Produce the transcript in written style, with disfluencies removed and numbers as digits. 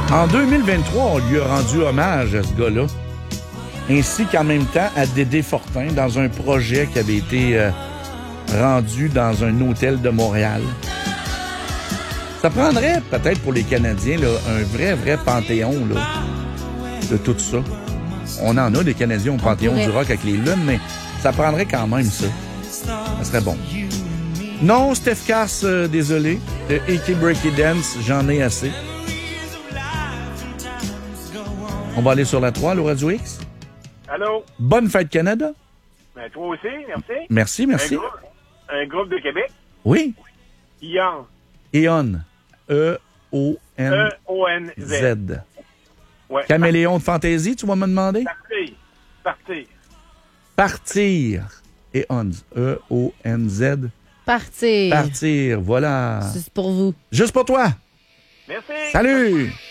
En 2023, on lui a rendu hommage à ce gars-là, ainsi qu'en même temps à Dédé Fortin dans un projet qui avait été rendu dans un hôtel de Montréal. Ça prendrait peut-être pour les Canadiens là, un vrai panthéon là, de tout ça. On en a des Canadiens au Panthéon du Rock avec les Lunes, mais ça prendrait quand même ça. Ça serait bon. Non, Steph Cars, désolé. A.K. Breaky Dance, j'en ai assez. On va aller sur la 3, le Radio X. Allô? Bonne fête Canada. Ben, toi aussi, merci. Merci. Un groupe de Québec. Oui. Ion. Eon. E-O-N-Z. E-O-N-Z. Ouais. Caméléon de fantaisie, tu vas me demander? Partir. Eon. E-O-N-Z. Partir. Partir, voilà. C'est pour vous. Juste pour toi. Merci. Salut.